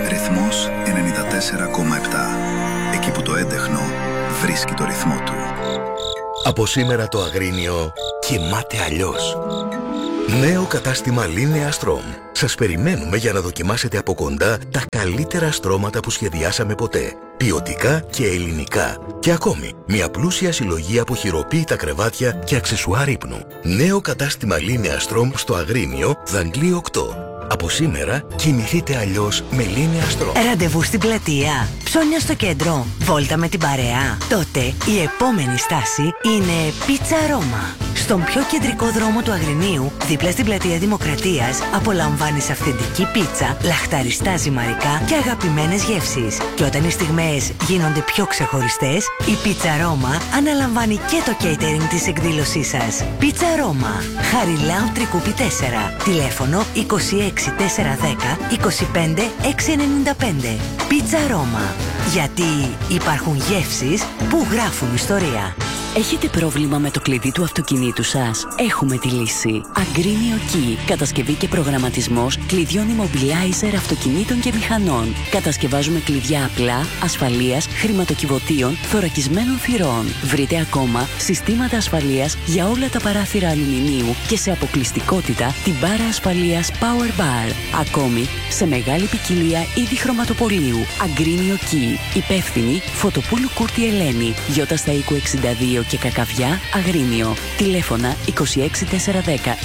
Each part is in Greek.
Ρυθμός 94,7. Εκεί που το έντεχνο βρίσκει το ρυθμό του. Από σήμερα το Αγρίνιο κοιμάται αλλιώς. Νέο κατάστημα Linea Strom. Σας περιμένουμε για να δοκιμάσετε από κοντά τα καλύτερα στρώματα που σχεδιάσαμε ποτέ. Ποιοτικά και ελληνικά. Και ακόμη, μια πλούσια συλλογή από χειροποίητα κρεβάτια και αξεσουάρ ύπνου. Νέο κατάστημα Linea Strom στο Αγρίνιο, Δαγκλή 8. Από σήμερα κοιμηθείτε αλλιώς με Linea Strom. Ραντεβού στην πλατεία, ψώνια στο κέντρο, βόλτα με την παρέα. Τότε η επόμενη στάση είναι Πίτσα Ρώμα. Στον πιο κεντρικό δρόμο του Αγρινίου, δίπλα στην πλατεία Δημοκρατίας, απολαμβάνεις αυθεντική πίτσα, λαχταριστά ζυμαρικά και αγαπημένες γεύσεις. Και όταν οι στιγμές γίνονται πιο ξεχωριστές, η Πίτσα Ρώμα αναλαμβάνει και το catering της εκδήλωσής σας. Πίτσα Ρώμα, Χαριλάου Τρικούπη 4, τηλέφωνο 26410 25695. Πίτσα Ρώμα, γιατί υπάρχουν γεύσεις που γράφουν ιστορία. Έχετε πρόβλημα με το κλειδί του αυτοκινήτου σας? Έχουμε τη λύση. Agrinio Key. Κατασκευή και προγραμματισμός κλειδιών immobilizer αυτοκινήτων και μηχανών. Κατασκευάζουμε κλειδιά απλά, ασφαλείας, χρηματοκιβωτίων, θωρακισμένων θυρών. Βρείτε ακόμα συστήματα ασφαλείας για όλα τα παράθυρα αλουμινίου και σε αποκλειστικότητα την μπάρα ασφαλείας Power Bar. Ακόμη σε μεγάλη ποικιλία είδη χρωματοπολίου. Agrinio Key. Υπεύθυνη Φωτοπούλου Κούρτη Ελένη. Γιώτα στα οίκου 62 και Κακαβιά, Αγρίνιο. Τηλέφωνα 26410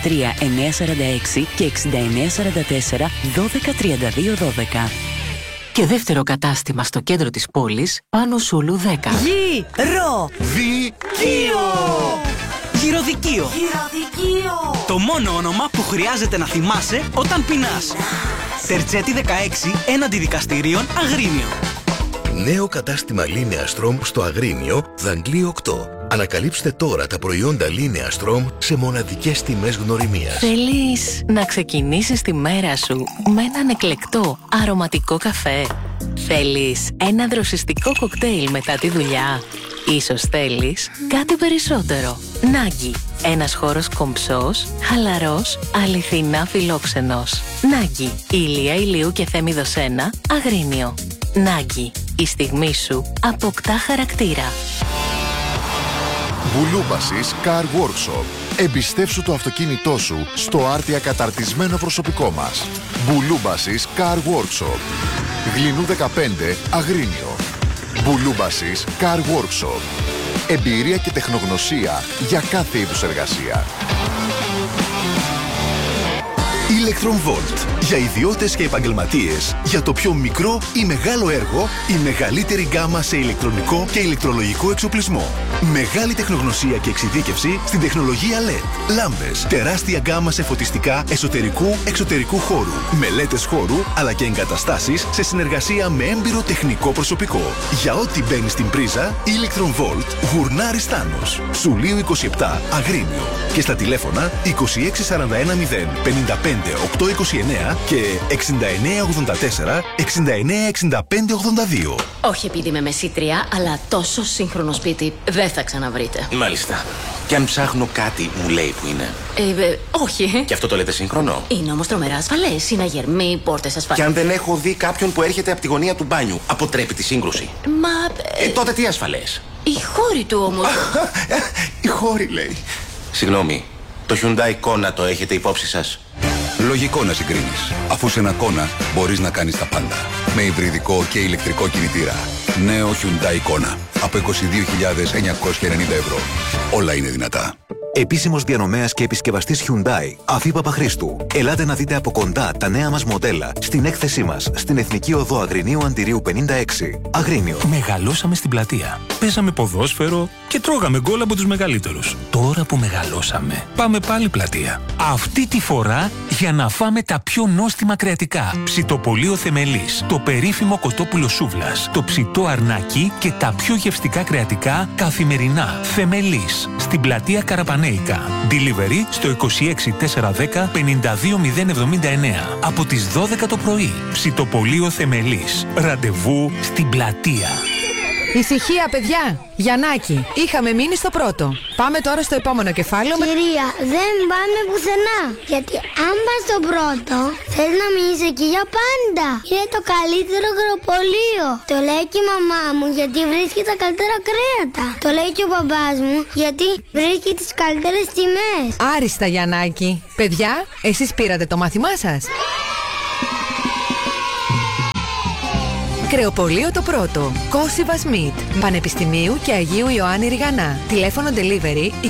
23946 και 6944 123212. Και δεύτερο κατάστημα στο κέντρο της πόλης, Πάνο Σούλου 10. Γυρο-δι-κείο! Γυροδικείο. Το μόνο όνομα που χρειάζεται να θυμάσαι όταν πεινάς. Τερτσέτη 16, έναντι δικαστηρίων, Αγρίνιο. Νέο κατάστημα Linea Strom στο Αγρίνιο, Δαγκλή 8. Ανακαλύψτε τώρα τα προϊόντα Linea Strom σε μοναδικές τιμές γνωριμίας. Θέλεις να ξεκινήσεις τη μέρα σου με έναν εκλεκτό αρωματικό καφέ? Θέλεις ένα δροσιστικό κοκτέιλ μετά τη δουλειά? Ίσως θέλεις κάτι περισσότερο. Νάγκη. Ένας χώρος κομψός, χαλαρός, αληθινά φιλόξενος. Νάγκη. Ηλία Ηλίου και Θέμηδος 1, Αγρίνιο. Νάγκη. Η στιγμή σου αποκτά χαρακτήρα. Μπουλούμπασης Car Workshop. Εμπιστεύσου το αυτοκίνητό σου στο άρτια καταρτισμένο προσωπικό μας. Μπουλούμπασης Car Workshop. Γλινού 15, Αγρίνιο. Μπουλούμπασης Car Workshop. Εμπειρία και τεχνογνωσία για κάθε είδους εργασία. Electron Volt. Για ιδιώτες και επαγγελματίες. Για το πιο μικρό ή μεγάλο έργο, η μεγαλύτερη γκάμα σε ηλεκτρονικό και ηλεκτρολογικό εξοπλισμό. Μεγάλη τεχνογνωσία και εξειδίκευση στην τεχνολογία LED. Λάμπες. Τεράστια γκάμα σε φωτιστικά εσωτερικού-εξωτερικού χώρου. Μελέτες χώρου αλλά και εγκαταστάσεις σε συνεργασία με έμπειρο τεχνικό προσωπικό. Για ό,τι μπαίνει στην πρίζα, Electron Volt, Γουρνάρη Στάνος. Σουλίου 27, Αγρίνιο. Και στα τηλέφωνα 26410 55 829 και 6984 696582. Όχι επειδή είμαι μεσήτρια, αλλά τόσο σύγχρονο σπίτι δεν θα ξαναβρείτε. Μάλιστα. Και αν ψάχνω κάτι, μου λέει που είναι. Όχι. Και αυτό το λέτε σύγχρονο? Είναι όμως τρομερά ασφαλές. Είναι αγερμοί, πόρτες ασφαλείς. Και αν δεν έχω δει κάποιον που έρχεται από τη γωνία του μπάνιου, αποτρέπει τη σύγκρουση? Μα. Τότε τι ασφαλές? Η χώρη του όμως. Η χώρη λέει. Συγγνώμη, το Hyundai Kona το έχετε υπόψη σας? Λογικό να συγκρίνεις, αφού σε ένα Kona μπορείς να κάνεις τα πάντα. Με υβριδικό και ηλεκτρικό κινητήρα. Νέο Hyundai Kona. Από 22.990 ευρώ. Όλα είναι δυνατά. Επίσημος διανομέας και επισκευαστής Hyundai, Αφή Παπαχρήστου. Ελάτε να δείτε από κοντά τα νέα μας μοντέλα στην έκθεσή μας στην Εθνική Οδό Αγρινίου Αντιρίου 56. Αγρίνιο. Μεγαλώσαμε στην πλατεία. Παίζαμε ποδόσφαιρο και τρώγαμε γκολ από τους μεγαλύτερους. Τώρα που μεγαλώσαμε, πάμε πάλι πλατεία. Αυτή τη φορά για να φάμε τα πιο νόστιμα κρεατικά. Ψητοπολείο Θεμελής, το περίφημο κοτόπουλο σούβλας, το ψητό αρνάκι και τα πιο γευστικά κρεατικά καθημερινά. Θεμελής, στην πλατεία Καραπανέικα. Delivery στο 26410 52079 από τις 12 το πρωί. Ψητοπολείο Θεμελής. Ραντεβού στην πλατεία. Ησυχία, παιδιά! Γιαννάκη, είχαμε μείνει στο πρώτο. Πάμε τώρα στο επόμενο κεφάλαιο. Κυρία, δεν πάμε πουθενά. Γιατί αν πας στο πρώτο, θες να μείνεις εκεί για πάντα. Είναι το καλύτερο αγροπολείο. Το λέει και η μαμά μου γιατί βρίσκει τα καλύτερα κρέατα. Το λέει και ο μπαμπάς μου γιατί βρίσκει τις καλύτερες τιμές. Άριστα, Γιαννάκη. Παιδιά, εσείς πήρατε το μάθημά σας? Κρεοπολείο το πρώτο. Κόσιβα Σμιτ. Πανεπιστημίου και Αγίου Ιωάννη Ριγανά. Τηλέφωνο delivery 26410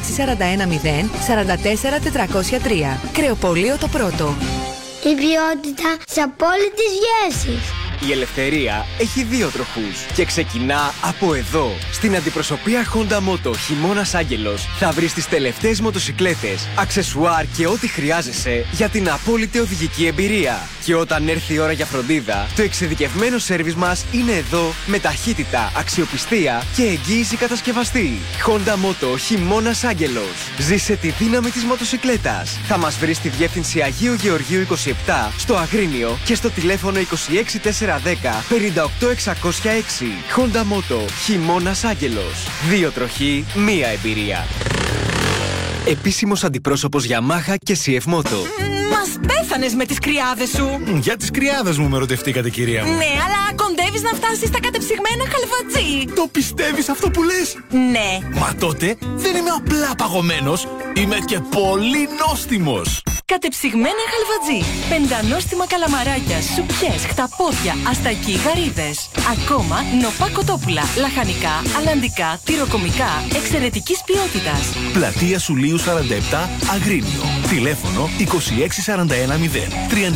44403. Κρεοπολείο το πρώτο. Η ποιότητα σε απόλυτες γεύσεις. Η ελευθερία έχει δύο τροχούς και ξεκινά από εδώ. Στην αντιπροσωπεία Honda Moto Χειμώνας Άγγελος θα βρεις τις τελευταίες μοτοσικλέτες, αξεσουάρ και ό,τι χρειάζεσαι για την απόλυτη οδηγική εμπειρία. Και όταν έρθει η ώρα για φροντίδα, το εξειδικευμένο σέρβις μας είναι εδώ με ταχύτητα, αξιοπιστία και εγγύηση κατασκευαστή. Honda Moto Χειμώνας Άγγελος. Ζήσε τη δύναμη της μοτοσικλέτας. Θα μας βρεις στη διεύθυνση Αγίου Γεωργίου 27 στο Αγρίνιο και στο τηλέφωνο 26410 58606. Honda Moto Χειμώνας Άγγελος. Δύο τροχοί, μία εμπειρία. Επίσημος αντιπρόσωπος Yamaha και CF Moto. Μας πέθανες με τις κρυάδες σου. Για τις κρυάδες μου με ρωτευτήκατε, κυρία μου. Ναι, αλλά κοντεύεις να φτάσεις στα κατεψυγμένα χαλβατζή. Το πιστεύεις αυτό που λες? Ναι. Μα τότε δεν είμαι απλά παγωμένος, είμαι και πολύ νόστιμος. Κατεψυγμένα χαλβατζή. Πεντανόστιμα καλαμαράκια, σουπιές, χταπόδια, αστακοί, γαρίδες. Ακόμα νοπά κοτόπουλα, λαχανικά, αλλαντικά, τυροκομικά, εξαιρετικής ποιότητας. Πλατεία Σουλίου 47, Αγρίνιο. Τηλέφωνο 26410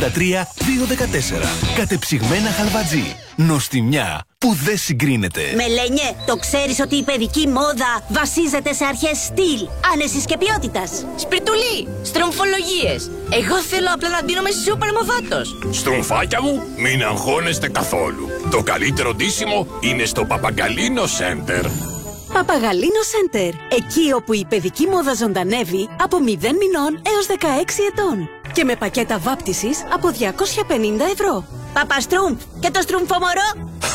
33214. Κατεψυγμένα χαλβατζή. Νοστιμιά που δεν συγκρίνεται. Μελένιε, το ξέρεις ότι η παιδική μόδα βασίζεται σε αρχές στυλ, άνεσης και ποιότητας? Σπιρτουλί, στρομφολογίες. Εγώ θέλω απλά να ντύνομαι σούπερ μοδάτος. Στρομφάκια μου, μην αγχώνεστε καθόλου. Το καλύτερο ντύσιμο είναι στο Παπαγκαλίνο Center. Παπαγαλίνο Center. Εκεί όπου η παιδική μόδα ζωντανεύει από 0 μηνών έως 16 ετών. Και με πακέτα βάπτισης από 250 ευρώ. Παπαστρούμφ και το στρουμφομορό.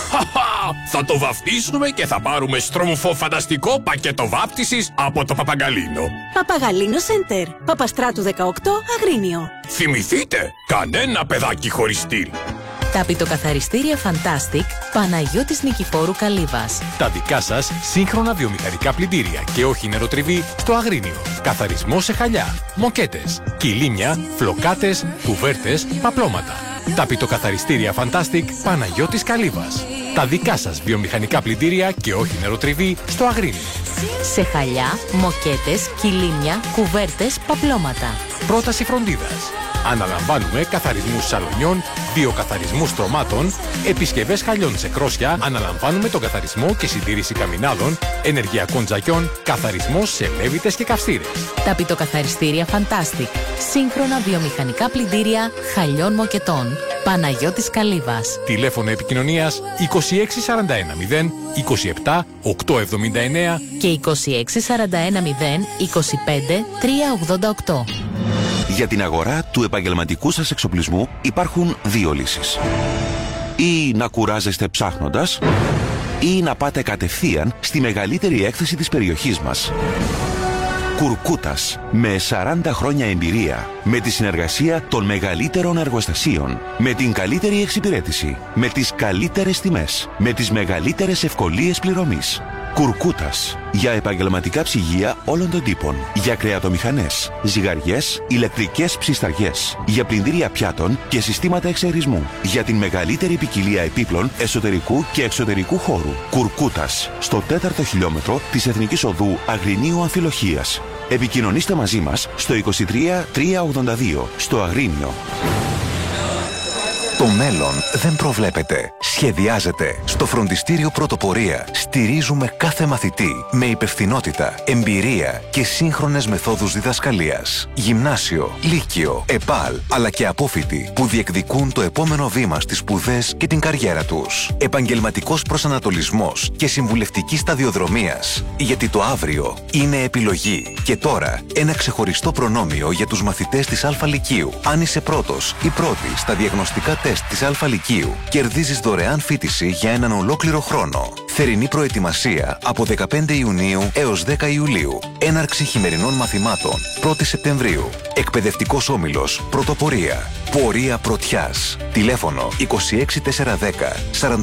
Θα το βαφτίσουμε και θα πάρουμε στρομφο φανταστικό πακέτο βάπτισης από το Παπαγκαλίνο. Παπαγαλίνο Center. Παπαστράτου 18, Αγρίνιο. Θυμηθείτε, κανένα παιδάκι χωρίς στυλ. Τα πιτοκαθαριστήρια Fantastic Παναγιώτης Νικηφόρου Καλύβας. Τα δικά σας σύγχρονα βιομηχανικά πλυντήρια και όχι νεροτριβή στο Αγρίνιο. Καθαρισμό σε χαλιά, μοκέτες, κιλίμια, φλοκάτες, κουβέρτες, παπλώματα. Τα πιτοκαθαριστήρια Fantastic Παναγιώτης Καλύβας. Τα δικά σας βιομηχανικά πλυντήρια και όχι νεροτριβή στο Αγρίνιο. Σε χαλιά, μοκέτες, κιλίμια, κουβέρτες, παπλώματα. Πρόταση φροντίδας. Αναλαμβάνουμε καθαρισμούς σαλονιών, βιοκαθαρισμούς στρωμάτων, επισκευές χαλιών σε κρόσια, αναλαμβάνουμε τον καθαρισμό και συντήρηση καμινάδων, ενεργειακών τζακιών, καθαρισμό σε λέβητες και καυστήρες. Τα πιτοκαθαριστήρια Fantastic. Σύγχρονα βιομηχανικά πλυντήρια χαλιών μοκετών. Παναγιώτης Καλύβας. Τηλέφωνο επικοινωνίας 26410 27 879 και 26410 25 388. Για την αγορά του επαγγελματικού σας εξοπλισμού υπάρχουν δύο λύσεις. Ή να κουράζεστε ψάχνοντας, ή να πάτε κατευθείαν στη μεγαλύτερη έκθεση της περιοχής μας. Κουρκούτας, με 40 χρόνια εμπειρία, με τη συνεργασία των μεγαλύτερων εργοστασίων, με την καλύτερη εξυπηρέτηση, με τις καλύτερες τιμές, με τις μεγαλύτερες ευκολίες πληρωμής. Κουρκούτας, για επαγγελματικά ψυγεία όλων των τύπων, για κρεατομηχανές, ζυγαριές, ηλεκτρικές ψισταριές, για πλυντήρια πιάτων και συστήματα εξαερισμού, για την μεγαλύτερη ποικιλία επίπλων εσωτερικού και εξωτερικού χώρου. Κουρκούτας, στο 4ο χιλιόμετρο της Εθνικής Οδού Αγρινίου Αμφιλοχίας. Επικοινωνήστε μαζί μας στο 23 382 στο Αγρίνιο. Το μέλλον δεν προβλέπεται. Σχεδιάζεται. Στο Φροντιστήριο Πρωτοπορία στηρίζουμε κάθε μαθητή με υπευθυνότητα, εμπειρία και σύγχρονες μεθόδους διδασκαλίας. Γυμνάσιο, λύκειο, ΕΠΑΛ, αλλά και απόφοιτοι που διεκδικούν το επόμενο βήμα στις σπουδές και την καριέρα τους. Επαγγελματικός προσανατολισμός και συμβουλευτική σταδιοδρομίας. Γιατί το αύριο είναι επιλογή. Και τώρα ένα ξεχωριστό προνόμιο για τους μαθητές της Α Λυκείου. Αν είσαι πρώτος ή πρώτη στα διαγνωστικά τεστ τεστ της Α Λυκείου κερδίζεις δωρεάν φοιτηση για έναν ολόκληρο χρόνο. Θερινή προετοιμασία από 15 Ιουνίου έως 10 Ιουλίου. Έναρξη χειμερινών μαθημάτων 1η Σεπτεμβρίου. Εκπαιδευτικός όμιλος Πρωτοπορία. Πορεία πρωτιάς. Τηλέφωνο 26410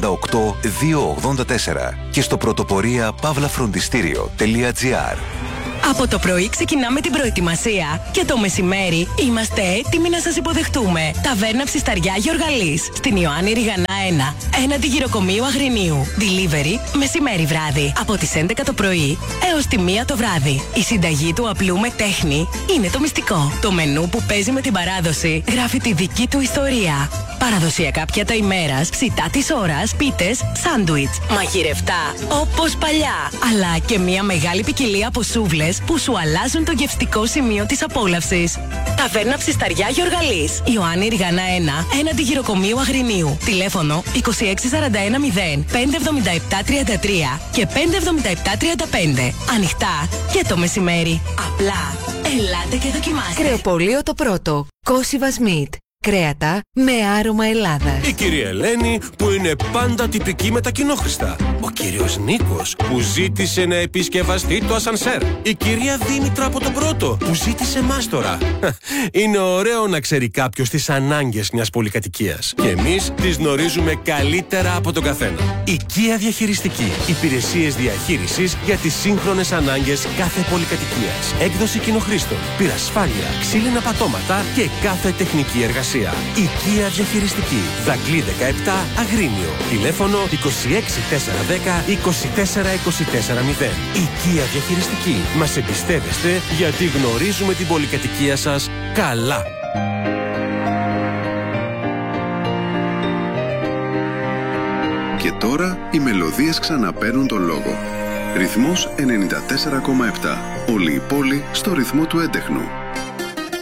48284 και στο πρωτοπορία pavlafrondιστήριο.gr. Από το πρωί ξεκινάμε την προετοιμασία και το μεσημέρι είμαστε έτοιμοι να σας υποδεχτούμε. Ταβέρνα Ψισταριά Γιοργαλής, στην Ιωάννη Ριγανά 1, έναντι γυροκομείου Αγρινίου. Delivery μεσημέρι βράδυ, από τις 11 το πρωί έως τη 1 το βράδυ. Η συνταγή του απλού με τέχνη είναι το μυστικό. Το μενού που παίζει με την παράδοση γράφει τη δική του ιστορία. Παραδοσιακά πιάτα ημέρας, ψητά της ώρας, πίτες, σάντουιτς, μαγειρευτά όπως παλιά. Αλλά και μια μεγάλη ποικιλία από σούβλες που σου αλλάζουν το γευστικό σημείο της απόλαυσης. Ταβέρνα Ψισταριά Γιοργαλής, Ιωάννη Ριγανά 1, έναντι γυροκομείου Αγρινίου. Τηλέφωνο 26710 57733 και 57735. Ανοιχτά και το μεσημέρι. Απλά ελάτε και δοκιμάστε. Κρεοπωλείο το πρώτο. Κόσιβας Μιτ. Κρέατα με άρωμα Ελλάδας. Η κυρία Ελένη που είναι πάντα τυπική με τα κοινόχρηστα. Ο κύριος Νίκος που ζήτησε να επισκευαστεί το ασανσέρ. Η κυρία Δήμητρα από τον πρώτο που ζήτησε μάστορα. Είναι ωραίο να ξέρει κάποιος τις ανάγκες μιας πολυκατοικίας. Και εμείς τις γνωρίζουμε καλύτερα από τον καθένα. Οικία Διαχειριστική. Υπηρεσίες διαχείρισης για τις σύγχρονες ανάγκες κάθε πολυκατοικίας. Έκδοση κοινοχρήστων, πυρασφάλεια, ξύλινα πατώματα και κάθε τεχνική εργασία. Οικία Διαχειριστική. Δαγκλή 17, Αγρίνιο. Τηλέφωνο 26410 24240. Οικία Διαχειριστική. Μας εμπιστεύεστε γιατί γνωρίζουμε την πολυκατοικία σας καλά. Και τώρα οι μελωδίες ξαναπαίρνουν τον λόγο. Ρυθμός 94,7. Όλη η πόλη στο ρυθμό του έντεχνου.